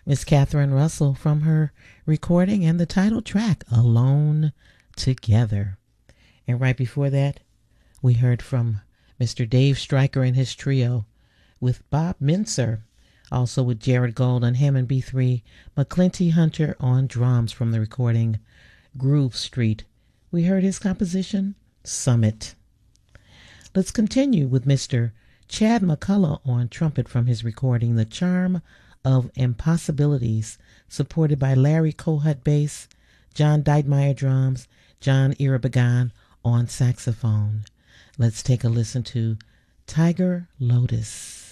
Miss Catherine Russell from her recording and the title track, Alone Together. And right before that, we heard from Mr. Dave Stryker and his trio with Bob Mincer, also with Jared Gold on Hammond B3, McClinty Hunter on drums from the recording Groove Street. We heard his composition, Summit. Let's continue with Mr. Chad McCullough on trumpet from his recording The Charm of Impossibilities, supported by Larry Kohut bass, John Deitmeyer drums, John Irabagan on saxophone. Let's take a listen to Tiger Lotus.